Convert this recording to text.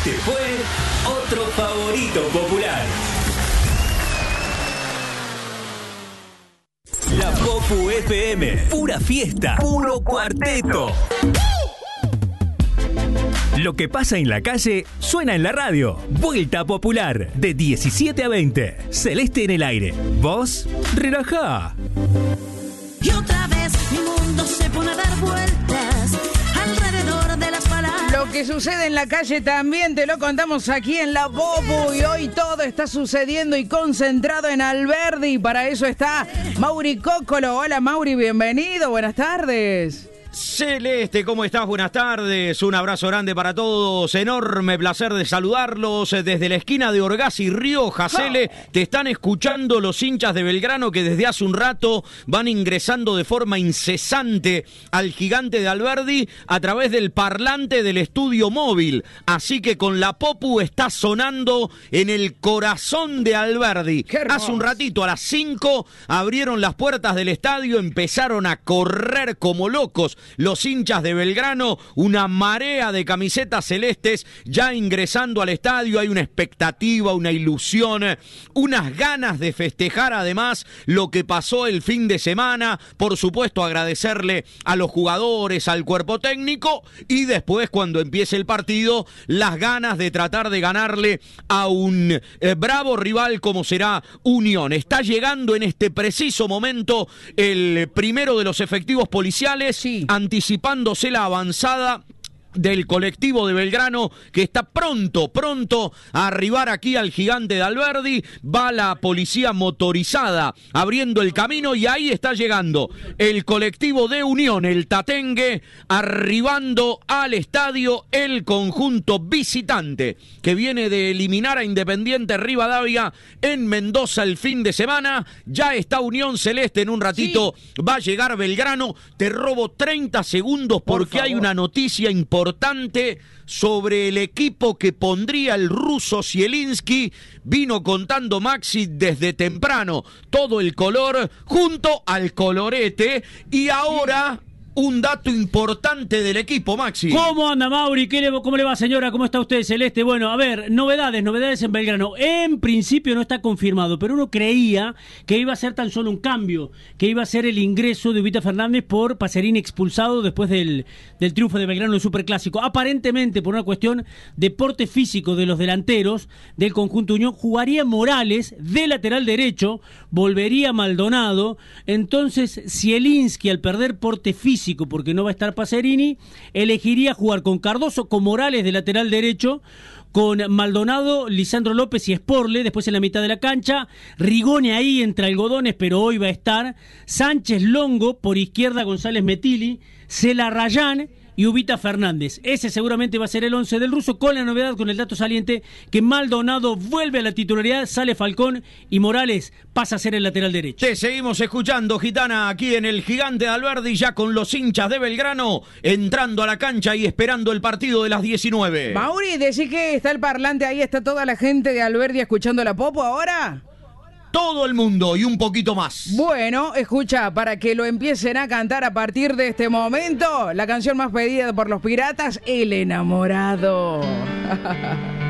Este fue otro favorito popular. La Popu FM, pura fiesta, puro cuarteto. Lo que pasa en la calle suena en la radio. Vuelta Popular, de 17 a 20. Celeste en el aire. Vos, relajá. Y otra vez mi mundo se pone a dar vueltas alrededor de las palabras. Lo que sucede en la calle también te lo contamos aquí en La Popu. Y hoy todo está sucediendo y concentrado en Alberdi. Para eso está Mauri Cóccolo. Hola Mauri, bienvenido, buenas tardes. Celeste, ¿cómo estás? Buenas tardes, un abrazo grande para todos, enorme placer de saludarlos desde la esquina de Orgaz y Rioja. Cele, te están escuchando los hinchas de Belgrano que desde hace un rato van ingresando de forma incesante al Gigante de Alberdi a través del parlante del estudio móvil, así que con la Popu está sonando en el corazón de Alberdi. Hace un ratito, a las 5, abrieron las puertas del estadio, empezaron a correr como locos los hinchas de Belgrano, una marea de camisetas celestes ya ingresando al estadio. Hay una expectativa, una ilusión, unas ganas de festejar además lo que pasó el fin de semana. Por supuesto, agradecerle a los jugadores, al cuerpo técnico, y después, cuando empiece el partido, las ganas de tratar de ganarle a un bravo rival como será Unión. Está llegando en este preciso momento el primero de los efectivos policiales, sí, anticipándose la avanzada del colectivo de Belgrano, que está pronto a arribar aquí al Gigante de Alberdi. Va la policía motorizada abriendo el camino y ahí está llegando el colectivo de Unión, el Tatengue, arribando al estadio el conjunto visitante que viene de eliminar a Independiente Rivadavia en Mendoza el fin de semana. Ya está Unión Celeste, en un ratito sí va a llegar Belgrano. Te robo 30 segundos porque hay una noticia importante sobre el equipo que pondría el ruso Zielinski. Vino contando Maxi desde temprano todo el color junto al colorete, y ahora un dato importante del equipo, Maxi. ¿Cómo anda, Mauri? ¿Cómo le va, señora? ¿Cómo está usted, Celeste? Bueno, a ver, novedades en Belgrano. En principio no está confirmado, pero uno creía que iba a ser tan solo un cambio, que iba a ser el ingreso de Ubita Fernández por Pacerini, expulsado después del triunfo de Belgrano en el Superclásico. Aparentemente, por una cuestión de porte físico de los delanteros del conjunto Unión, jugaría Morales de lateral derecho, volvería Maldonado. Entonces, Zielinski, al perder porte físico, porque no va a estar Pacerini, elegiría jugar con Cardoso, con Morales de lateral derecho, con Maldonado, Lisandro López y Sporle, después en la mitad de la cancha, Rigoni ahí entre algodones, pero hoy va a estar, Sánchez Longo, por izquierda González Metili, Celarrayán y Ubita Fernández. Ese seguramente va a ser el 11 del ruso, con la novedad, con el dato saliente, que Maldonado vuelve a la titularidad, sale Falcón y Morales pasa a ser el lateral derecho. Te seguimos escuchando, Gitana, aquí en el Gigante de Alberdi, ya con los hinchas de Belgrano entrando a la cancha y esperando el partido de las 19. Mauri, decí que está el parlante, ahí está toda la gente de Alberdi escuchando la Popu ahora. Todo el mundo y un poquito más. Bueno, escucha, para que lo empiecen a cantar a partir de este momento, la canción más pedida por los piratas, El Enamorado.